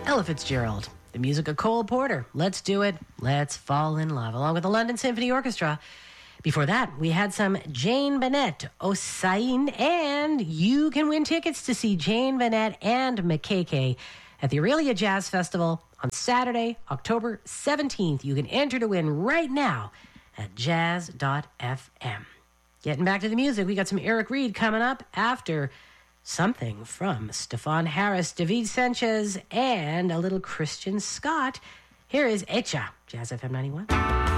Ella Fitzgerald. The music of Cole Porter. Let's Do It. Let's Fall in Love, along with the London Symphony Orchestra. Before that, we had some Jane Bennett, Osain, and you can win tickets to see Jane Bennett and McKay at the Aurelia Jazz Festival on Saturday, October 17th. You can enter to win right now at jazz.fm. Getting back to the music, we got some Eric Reed coming up after something from Stefan Harris, David Sanchez, and a little Christian Scott. Here is Echa, Jazz FM 91.